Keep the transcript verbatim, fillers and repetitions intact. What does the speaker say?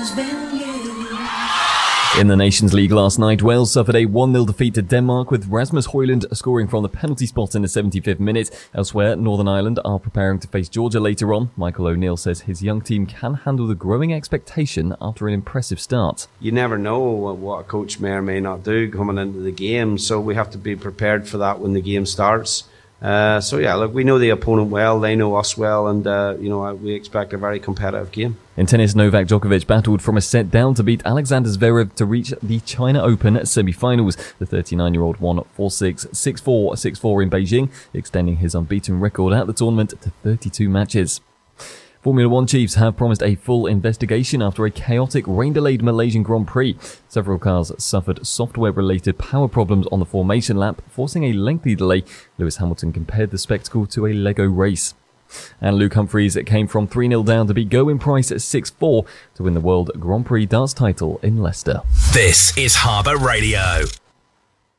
In the Nations League last night, Wales suffered a one nil defeat to Denmark, with Rasmus Højlund scoring from the penalty spot in the seventy-fifth minute. Elsewhere, Northern Ireland are preparing to face Georgia later on. Michael O'Neill says his young team can handle the growing expectation after an impressive start. You never know what a coach may or may not do coming into the game, so we have to be prepared for that when the game starts. Uh, so yeah, look, we know the opponent well, they know us well, and uh, you know we expect a very competitive game. In tennis, Novak Djokovic battled from a set down to beat Alexander Zverev to reach the China Open semi-finals. The thirty-nine-year-old won four six, six four, six four in Beijing, extending his unbeaten record at the tournament to thirty-two matches. Formula One chiefs have promised a full investigation after a chaotic, rain-delayed Malaysian Grand Prix. Several cars suffered software-related power problems on the formation lap, forcing a lengthy delay. Lewis Hamilton compared the spectacle to a Lego race. And Luke Humphries came from three nil down to beat Gerwyn Price at six four to win the World Grand Prix darts title in Leicester. This is Harbour Radio.